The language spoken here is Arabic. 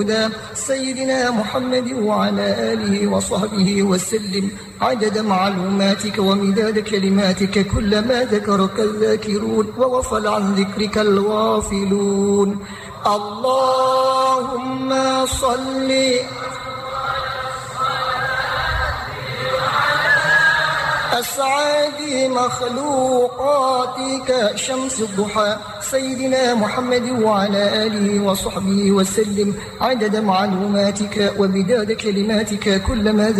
الهدى سيدنا محمد وعلى آله وصحبه وسلم عدد معلوماتك ومداد كلماتك كلما ذكرك الذاكرون وغفل عن ذكرك الغافلون. اللهم صل أسعد مخلوقاتك شمس الضحى سيدنا محمد وعلى آله وصحبه وسلم عدد معلوماتك ومداد كلماتك كلما